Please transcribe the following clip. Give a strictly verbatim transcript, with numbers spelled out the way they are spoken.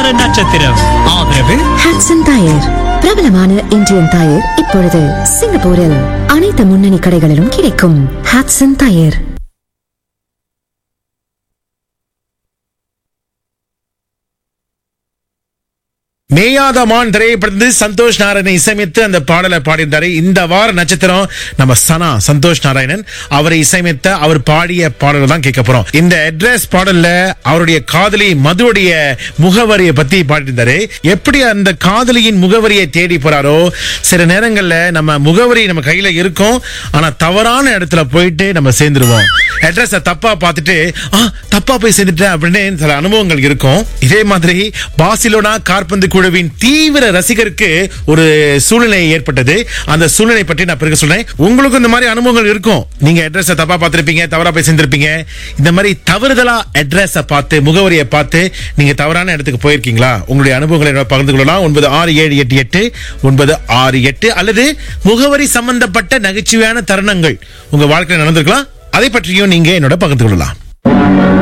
வார நட்சத்திரம். ஆதரவு ஹட்சன் டயர், பிரபலமான இந்தியன் டயர் இப்பொழுது சிங்கப்பூரில் அனைத்து முன்னணி கடைகளிலும் கிடைக்கும். ஹட்சன் டயர். மேயாதமான் திரைப்படத்தில் சந்தோஷ் நாராயணன் இசையமைத்து அந்த பாடலை பாடியிருந்தாரு. இந்த வார நட்சத்திரம் நம்ம சனா சந்தோஷ் நாராயணன். அவரை இசையமைத்த அவர் பாடிய பாடல் தான் கேட்க போறோம். இந்த அட்ரஸ் பாடல்ல அவருடைய காதலி மதுவுடைய முகவரியை பத்தி பாடியிருந்தாரு. எப்படி அந்த காதலியின் முகவரியை தேடி போறாரோ, சில நேரங்கள்ல நம்ம முகவரி நம்ம கையில இருக்கும், ஆனா தவறான இடத்துல போயிட்டு நம்ம சேர்ந்துருவோம். அட்ரஸ தப்பா பார்த்துட்டு தப்பா போய் சேர்ந்துட்டேன் அப்படின்னு சில அனுபவங்கள் இருக்கும். இதே மாதிரி பார்சிலோனா காற்பந்து குழுவின் தீவிர ரசிகருக்கு ஒரு சூழ்நிலை ஏற்பட்டது. அந்த சூழ்நிலை பற்றி நான் பிறகு சொல்றேன். உங்களுக்கு இந்த மாதிரி அனுபவங்கள் இருக்கும். நீங்க அட்ரஸ் தப்பா பார்த்திருப்பீங்க, தவறா போய் சேர்ந்திருப்பீங்க. இந்த மாதிரி தவறுதலா அட்ரஸ் பார்த்து முகவரியை பார்த்து நீங்க தவறான இடத்துக்கு போயிருக்கீங்களா? உங்களுடைய அனுபவங்களை பகிர்ந்து கொள்ளலாம். ஒன்பது ஆறு ஏழு எட்டு எட்டு ஒன்பது ஆறு எட்டு அல்லது முகவரி சம்பந்தப்பட்ட நகைச்சுவையான தருணங்கள் உங்க வாழ்க்கையில் நடந்திருக்கலாம். அதை பற்றியும் நீங்க என்னோட பகிர்ந்து கொள்ளலாம்.